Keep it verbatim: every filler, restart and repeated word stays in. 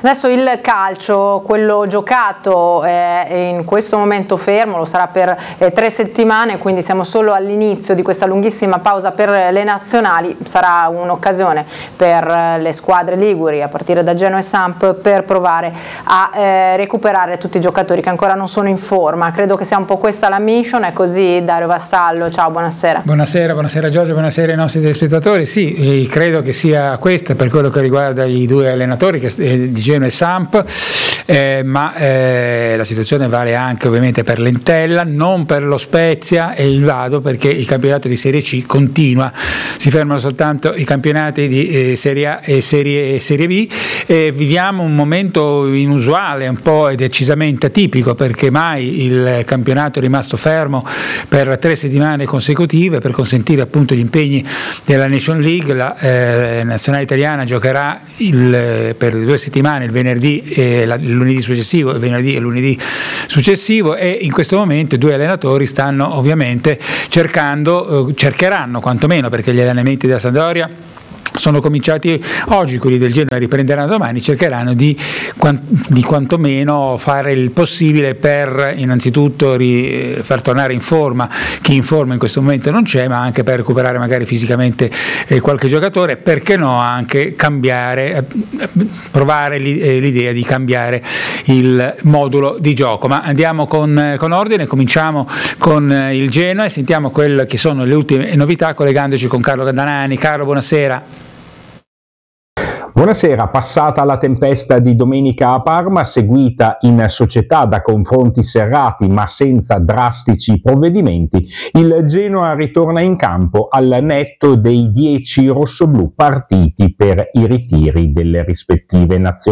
Adesso il calcio, quello giocato, è in questo momento fermo, lo sarà per eh, tre settimane, quindi siamo solo all'inizio di questa lunghissima pausa per le nazionali. Sarà un'occasione per le squadre liguri, a partire da Genoa e Samp, per provare a eh, recuperare tutti i giocatori che ancora non sono in forma. Credo che sia un po' questa la mission. È così, Dario Vassallo? Ciao, buonasera. Buonasera, buonasera Giorgio, buonasera ai nostri telespettatori. Sì, credo che sia questa per quello che riguarda i due allenatori che, eh, di Genoa e Samp, eh, ma eh, la situazione vale anche ovviamente per l'Entella, non per lo Spezia e il Vado, perché il campionato di Serie C continua, si fermano soltanto i campionati di eh, Serie A e Serie, Serie B. E viviamo un momento inusuale, un po' e decisamente atipico, perché mai il campionato è rimasto fermo per tre settimane consecutive per consentire appunto gli impegni della Nation League. La eh, nazionale italiana giocherà il, per due settimane, il venerdì e la, il lunedì successivo, il venerdì e lunedì successivo, e in questo momento i due allenatori stanno ovviamente cercando, eh, cercheranno quantomeno, perché gli allenamenti della Sampdoria sono cominciati oggi, quelli del Genoa riprenderanno domani, cercheranno di, di quantomeno fare il possibile per innanzitutto ri, far tornare in forma chi in forma in questo momento non c'è, ma anche per recuperare magari fisicamente eh, qualche giocatore, perché no anche cambiare, eh, provare l'idea di cambiare il modulo di gioco. Ma andiamo con, con ordine, cominciamo con il Genoa e sentiamo quelle che sono le ultime novità collegandoci con Carlo Gandanani. Carlo, buonasera. Buonasera. Passata la tempesta di domenica a Parma, seguita in società da confronti serrati ma senza drastici provvedimenti, il Genoa ritorna in campo al netto dei dieci rossoblù partiti per i ritiri delle rispettive nazionali.